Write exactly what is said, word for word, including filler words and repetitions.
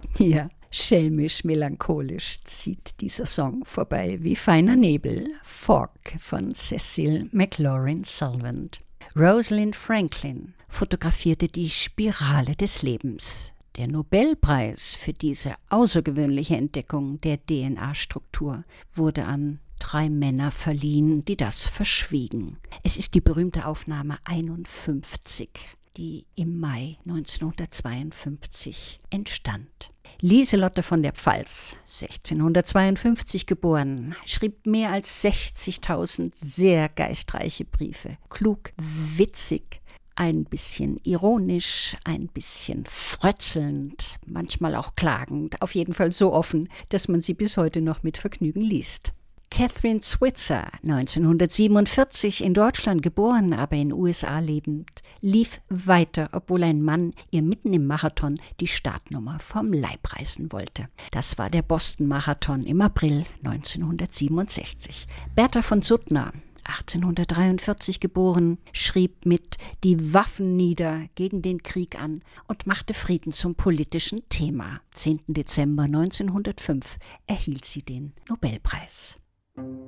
Ja, schelmisch melancholisch zieht dieser Song vorbei wie feiner Nebel. Fog von Cecil McLaurin Salvant. Rosalind Franklin fotografierte die Spirale des Lebens. Der Nobelpreis für diese außergewöhnliche Entdeckung der D N A-Struktur wurde an drei Männer verliehen, die das verschwiegen. Es ist die berühmte Aufnahme einundfünfzig, die im Mai neunzehnhundertzweiundfünfzig entstand. Lieselotte von der Pfalz, sechzehnhundertzweiundfünfzig geboren, schrieb mehr als sechzigtausend sehr geistreiche Briefe. Klug, witzig, ein bisschen ironisch, ein bisschen frötzelnd, manchmal auch klagend, auf jeden Fall so offen, dass man sie bis heute noch mit Vergnügen liest. Catherine Switzer, neunzehnhundertsiebenundvierzig in Deutschland geboren, aber in den U S A lebend, lief weiter, obwohl ein Mann ihr mitten im Marathon die Startnummer vom Leib reißen wollte. Das war der Boston-Marathon im April neunzehnhundertsiebenundsechzig. Bertha von Suttner, achtzehnhundertdreiundvierzig geboren, schrieb mit Die Waffen nieder gegen den Krieg an und machte Frieden zum politischen Thema. zehnten Dezember neunzehnhundertfünf erhielt sie den Nobelpreis.